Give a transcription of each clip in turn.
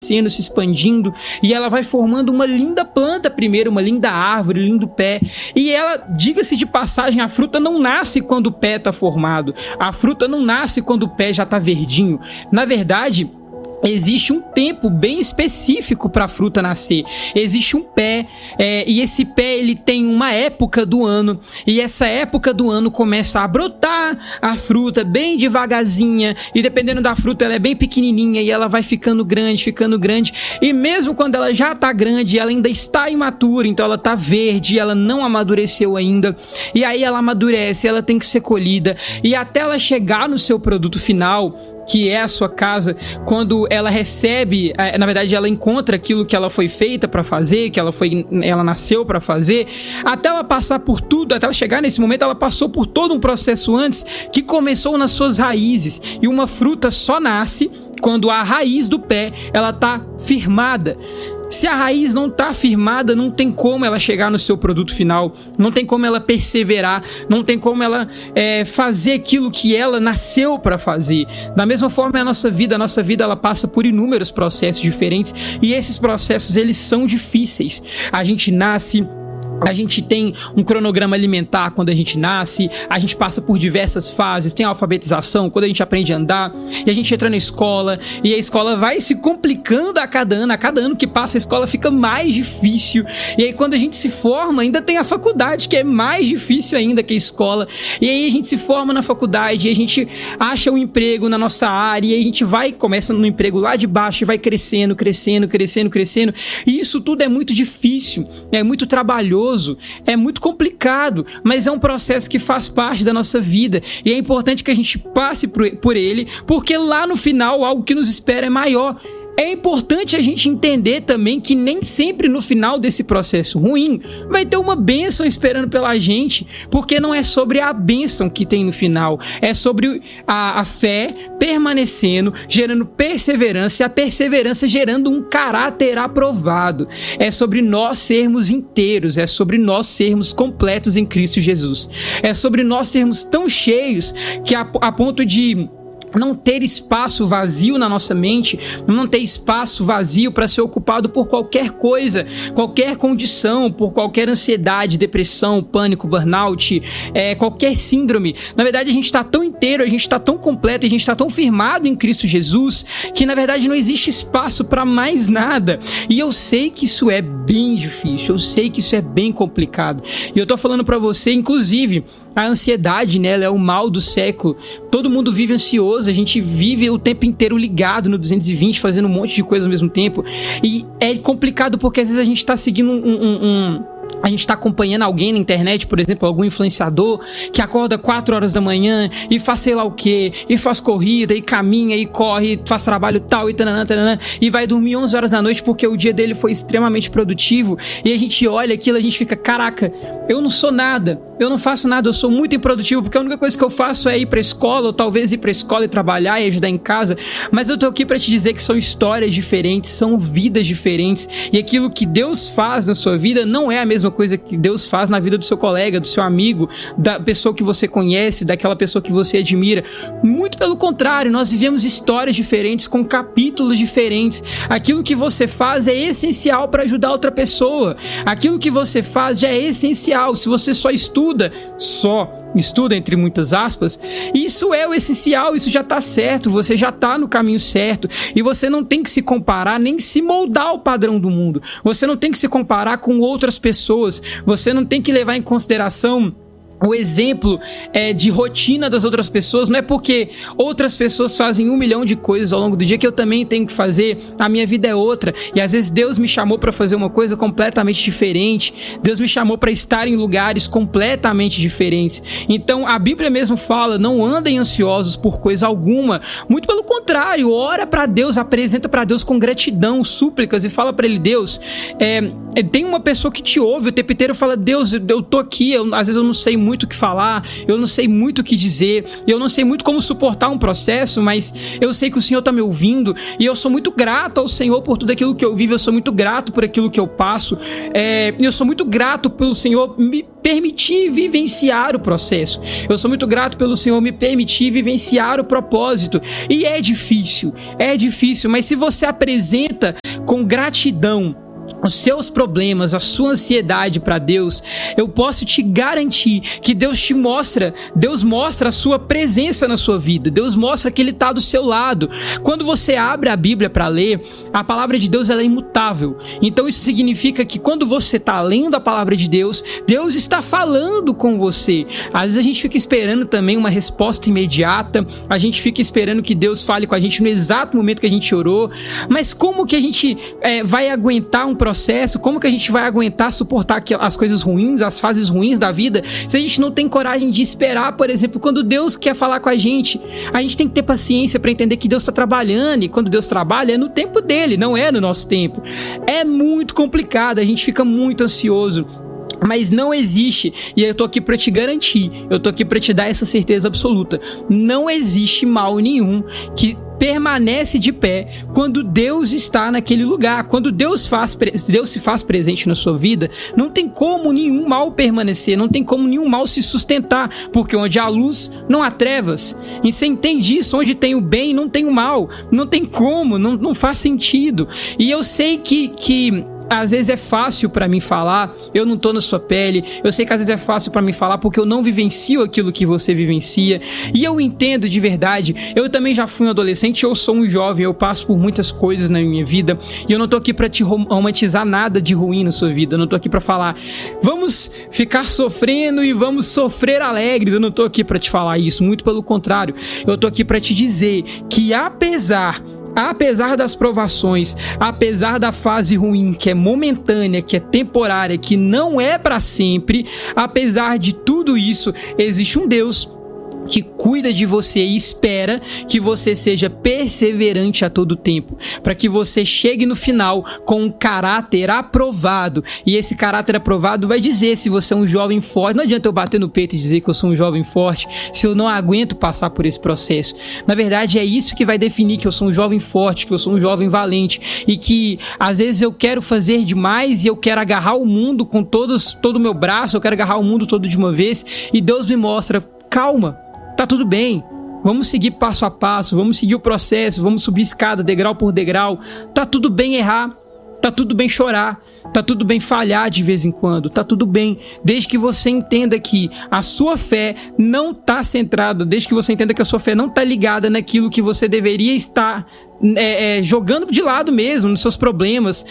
se expandindo, e ela vai formando uma linda planta primeiro, uma linda árvore, um lindo pé. E ela, diga-se de passagem, a fruta não nasce quando o pé está formado, a fruta não nasce quando o pé já está verdinho. Na verdade, existe um tempo bem específico para a fruta nascer. Existe um pé, e esse pé ele tem uma época do ano, e essa época do ano começa a brotar a fruta bem devagarzinha, e dependendo da fruta ela é bem pequenininha, e ela vai ficando grande, e mesmo quando ela já está grande, ela ainda está imatura, então ela está verde, ela não amadureceu ainda, e aí ela amadurece, ela tem que ser colhida, e até ela chegar no seu produto final, que é a sua casa, quando ela recebe, na verdade ela encontra aquilo que ela foi feita para fazer, que ela nasceu para fazer, até ela passar por tudo, até ela chegar nesse momento, ela passou por todo um processo antes, que começou nas suas raízes, e uma fruta só nasce quando a raiz do pé, ela tá firmada. Se a raiz não está firmada, não tem como ela chegar no seu produto final, não tem como ela perseverar, não tem como ela fazer aquilo que ela nasceu para fazer. Da mesma forma é a nossa vida ela passa por inúmeros processos diferentes, e esses processos eles são difíceis. A gente nasce, a gente tem um cronograma alimentar quando a gente nasce, a gente passa por diversas fases, tem a alfabetização, quando a gente aprende a andar, e a gente entra na escola, e a escola vai se complicando a cada ano que passa a escola fica mais difícil, e aí quando a gente se forma, ainda tem a faculdade, que é mais difícil ainda que a escola, e aí a gente se forma na faculdade, e a gente acha um emprego na nossa área, e aí a gente começa no emprego lá de baixo, e vai crescendo, e isso tudo é muito difícil, é muito trabalhoso, é muito complicado, mas é um processo que faz parte da nossa vida, e é importante que a gente passe por ele, porque lá no final algo que nos espera é maior. É importante a gente entender também que nem sempre no final desse processo ruim vai ter uma bênção esperando pela gente, porque não é sobre a bênção que tem no final, é sobre a fé permanecendo, gerando perseverança, e a perseverança gerando um caráter aprovado. É sobre nós sermos inteiros, é sobre nós sermos completos em Cristo Jesus, é sobre nós sermos tão cheios que a ponto de não ter espaço vazio na nossa mente, não ter espaço vazio para ser ocupado por qualquer coisa, qualquer condição, por qualquer ansiedade, depressão, pânico, burnout, qualquer síndrome. Na verdade, a gente está tão inteiro, a gente está tão completo, a gente está tão firmado em Cristo Jesus, que na verdade não existe espaço para mais nada. E eu sei que isso é bem difícil, eu sei que isso é bem complicado. E eu tô falando para você, inclusive, a ansiedade, né, ela é o mal do século. Todo mundo vive ansioso, a gente vive o tempo inteiro ligado no 220, fazendo um monte de coisa ao mesmo tempo. E é complicado porque às vezes a gente está seguindo a gente está acompanhando alguém na internet, por exemplo, algum influenciador que acorda 4 horas da manhã e faz sei lá o que, e faz corrida, e caminha, e corre, faz trabalho tal, e tananã, e vai dormir 11 horas da noite porque o dia dele foi extremamente produtivo, e a gente olha aquilo, a gente fica, caraca, eu não sou nada, eu não faço nada, eu sou muito improdutivo, porque a única coisa que eu faço é ir pra escola, ou talvez ir pra escola e trabalhar e ajudar em casa, mas eu tô aqui pra te dizer que são histórias diferentes, são vidas diferentes, e aquilo que Deus faz na sua vida não é a mesma coisa que Deus faz na vida do seu colega, do seu amigo, da pessoa que você conhece, daquela pessoa que você admira. Muito pelo contrário, nós vivemos histórias diferentes, com capítulos diferentes. Aquilo que você faz é essencial para ajudar outra pessoa. Aquilo que você faz já é essencial. Se você só estuda entre muitas aspas, isso é o essencial, isso já está certo, você já está no caminho certo, e você não tem que se comparar nem se moldar ao padrão do mundo, você não tem que se comparar com outras pessoas, você não tem que levar em consideração o exemplo de rotina das outras pessoas. Não é porque outras pessoas fazem 1 milhão de coisas ao longo do dia que eu também tenho que fazer. A minha vida é outra, e às vezes Deus me chamou para fazer uma coisa completamente diferente, Deus me chamou para estar em lugares completamente diferentes. Então a Bíblia mesmo fala, não andem ansiosos por coisa alguma, muito pelo contrário, ora para Deus, apresenta para Deus com gratidão, súplicas, e fala para Ele, Deus, tem uma pessoa que te ouve o tempo inteiro, fala, Deus, eu tô aqui, às vezes eu não sei muito muito o que falar, eu não sei muito o que dizer, eu não sei muito como suportar um processo, mas eu sei que o Senhor está me ouvindo e eu sou muito grato ao Senhor por tudo aquilo que eu vivo, eu sou muito grato por aquilo que eu passo, eu sou muito grato pelo Senhor me permitir vivenciar o processo, eu sou muito grato pelo Senhor me permitir vivenciar o propósito. E é difícil, mas se você apresenta com gratidão os seus problemas, a sua ansiedade para Deus, eu posso te garantir que Deus mostra a sua presença na sua vida, Deus mostra que Ele está do seu lado. Quando você abre a Bíblia para ler, a palavra de Deus ela é imutável, então isso significa que quando você está lendo a palavra de Deus, Deus está falando com você. Às vezes a gente fica esperando também uma resposta imediata, a gente fica esperando que Deus fale com a gente no exato momento que a gente orou, mas como que a gente vai aguentar um processo, como que a gente vai aguentar suportar as coisas ruins, as fases ruins da vida, se a gente não tem coragem de esperar, por exemplo, quando Deus quer falar com a gente tem que ter paciência para entender que Deus está trabalhando, e quando Deus trabalha é no tempo dele, não é no nosso tempo. É muito complicado, a gente fica muito ansioso, mas não existe, e eu tô aqui para te garantir, eu tô aqui para te dar essa certeza absoluta, não existe mal nenhum que permanece de pé quando Deus está naquele lugar. Quando Deus se faz presente na sua vida, não tem como nenhum mal permanecer, não tem como nenhum mal se sustentar, porque onde há luz, não há trevas. E você entende isso? Onde tem o bem, não tem o mal. Não tem como, não faz sentido. E eu sei que às vezes é fácil para mim falar, eu não tô na sua pele, eu sei que às vezes é fácil para mim falar porque eu não vivencio aquilo que você vivencia, e eu entendo de verdade, eu também já fui um adolescente, eu sou um jovem, eu passo por muitas coisas na minha vida, e eu não tô aqui para te romantizar nada de ruim na sua vida, eu não tô aqui para falar, vamos ficar sofrendo e vamos sofrer alegres, eu não tô aqui para te falar isso, muito pelo contrário, eu tô aqui para te dizer que apesar das provações, apesar da fase ruim, que é momentânea, que é temporária, que não é para sempre, apesar de tudo isso, existe um Deus que cuida de você e espera que você seja perseverante a todo tempo, para que você chegue no final com um caráter aprovado, e esse caráter aprovado vai dizer se você é um jovem forte. Não adianta eu bater no peito e dizer que eu sou um jovem forte se eu não aguento passar por esse processo. Na verdade é isso que vai definir que eu sou um jovem forte, que eu sou um jovem valente, e que às vezes eu quero fazer demais e eu quero agarrar o mundo com todo o meu braço, eu quero agarrar o mundo todo de uma vez, e Deus me mostra, calma, tá tudo bem, vamos seguir passo a passo, vamos seguir o processo, vamos subir escada, degrau por degrau, tá tudo bem errar, tá tudo bem chorar, tá tudo bem falhar de vez em quando, tá tudo bem, desde que você entenda que a sua fé não tá centrada, desde que você entenda que a sua fé não tá ligada naquilo que você deveria estar jogando de lado mesmo, nos seus problemas,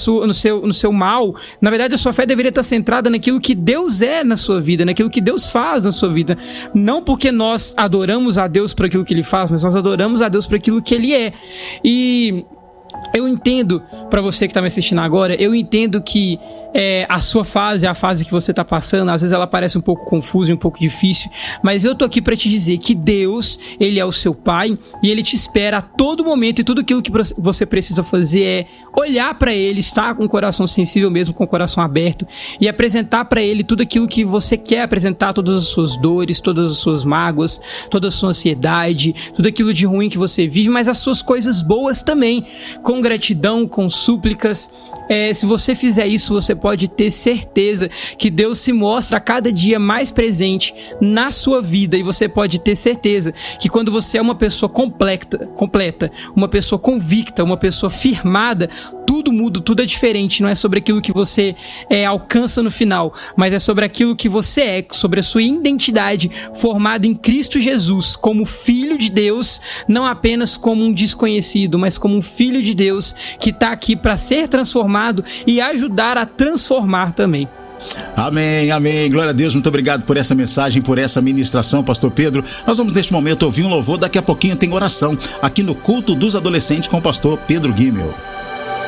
no seu mal. Na verdade, a sua fé deveria estar centrada naquilo que Deus é na sua vida, naquilo que Deus faz na sua vida. Não porque nós adoramos a Deus por aquilo que Ele faz, mas nós adoramos a Deus por aquilo que Ele é. E eu entendo, para você que está me assistindo agora, eu entendo que a sua fase, a fase que você está passando, às vezes ela parece um pouco confusa e um pouco difícil, mas eu tô aqui para te dizer que Deus, Ele é o seu Pai e Ele te espera a todo momento, e tudo aquilo que você precisa fazer é olhar para Ele, estar com o coração sensível mesmo, com o coração aberto, e apresentar para Ele tudo aquilo que você quer apresentar, todas as suas dores, todas as suas mágoas, toda a sua ansiedade, tudo aquilo de ruim que você vive, mas as suas coisas boas também, com gratidão, com súplicas. Se você fizer isso, você pode ter certeza que Deus se mostra a cada dia mais presente na sua vida, e você pode ter certeza que quando você é uma pessoa completa, uma pessoa convicta, uma pessoa firmada, tudo muda, tudo é diferente. Não é sobre aquilo que você alcança no final, mas é sobre aquilo que você é, sobre a sua identidade formada em Cristo Jesus, como filho de Deus, não apenas como um desconhecido, mas como um filho de Deus que está aqui para ser transformado e ajudar a transformar também. Amém, amém, glória a Deus, muito obrigado por essa mensagem, por essa ministração, pastor Pedro. Nós vamos neste momento ouvir um louvor, daqui a pouquinho tem oração aqui no Culto dos Adolescentes com o pastor Pedro Guimel.